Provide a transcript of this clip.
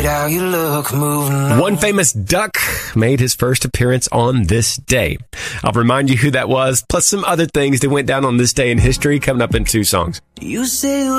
it how you look, moving on. One famous duck made his first appearance on this day. I'll remind you who that was, plus some other things that went down on this day in history coming up in 2 songs. You say